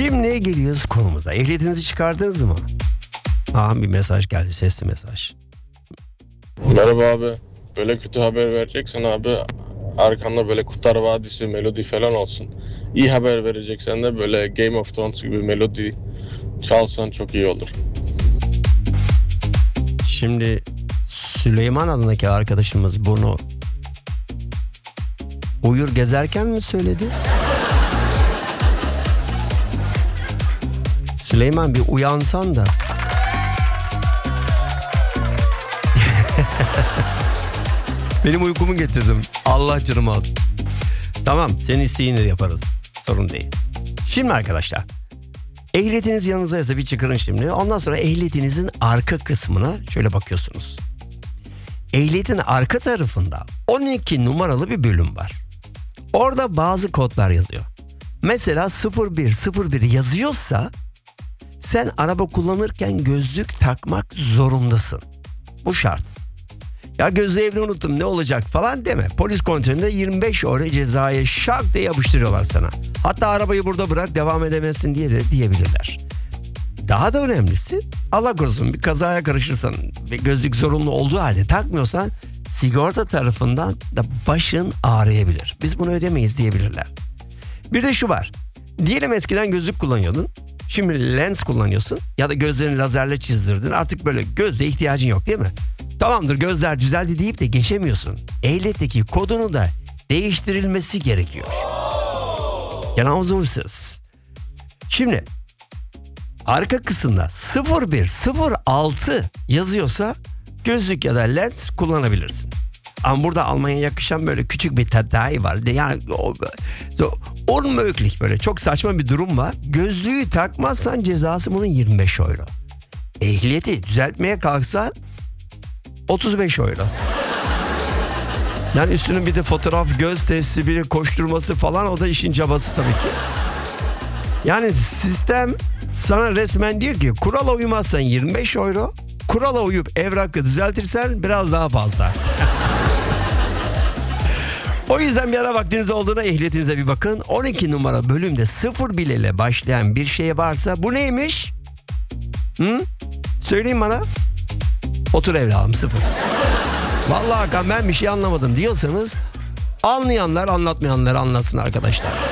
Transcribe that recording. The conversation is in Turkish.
Şimdi geliyoruz konumuza. Ehliyetinizi çıkardınız mı? Bir mesaj geldi, sesli mesaj. Merhaba abi. Böyle kötü haber vereceksen abi arkanda böyle Kurtlar Vadisi melodi falan olsun. İyi haber vereceksen de böyle Game of Thrones gibi melodi çalsan çok iyi olur. Şimdi Süleyman adındaki arkadaşımız bunu uyur gezerken mi söyledi? Süleyman bir uyansan da. Benim uykumu getirdim. Allah canımı alsın. Tamam, senin isteğini de yaparız. Sorun değil. Şimdi arkadaşlar, ehliyetiniz yanınızdaysa bir çıkarın şimdi. Ondan sonra ehliyetinizin arka kısmına şöyle bakıyorsunuz. Ehliyetin arka tarafında 12 numaralı bir bölüm var. Orada bazı kodlar yazıyor. Mesela 0101 yazıyorsa sen araba kullanırken gözlük takmak zorundasın. Bu şart. Ya gözlüğümü unuttum ne olacak falan deme. Polis kontrolünde 25 euro cezaya şak diye yapıştırıyorlar sana. Hatta arabayı burada bırak devam edemezsin diye de diyebilirler. Daha da önemlisi, Allah korusun bir kazaya karışırsan ve gözlük zorunlu olduğu halde takmıyorsan sigorta tarafından da başın ağrıyabilir. Biz bunu ödemeyiz diyebilirler. Bir de şu var. Diyelim eskiden gözlük kullanıyordun. Şimdi lens kullanıyorsun ya da gözlerini lazerle çizdirdin. Artık böyle gözle ihtiyacın yok değil mi? Tamamdır, gözler düzeldi deyip de geçemiyorsun. Ehliyetteki kodunu da değiştirilmesi gerekiyor. Yanılmıyorsunuz. Şimdi arka kısımda 0106 yazıyorsa gözlük ya da lens kullanabilirsin. Ama burada Almanya'ya yakışan böyle küçük bir detay var. Yani unmöglich böyle çok saçma bir durum var. Gözlüğü takmazsan cezası bunun 25 euro. Ehliyeti düzeltmeye kalksan 35 euro. Yani üstünün bir de fotoğraf, göz testi, bir koşturması falan, o da işin cabası tabii ki. Yani sistem sana resmen diyor ki kurala uymazsan 25 euro, kurala uyup evrakı düzeltirsen biraz daha fazla. O yüzden bir ara vaktiniz olduğuna ehliyetinize bir bakın. 12 numara bölümde 01 ile başlayan bir şey varsa bu neymiş? Söyleyin bana. Otur evladım 0. Vallahi Hakan ben bir şey anlamadım diyorsanız anlayanlar anlatmayanlar anlatsın arkadaşlar.